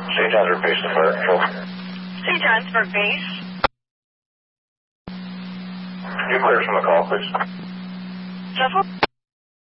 St. John's Base to Fire Control. St. Johnsburg Base. Can you clear from the call, please? Shuffle.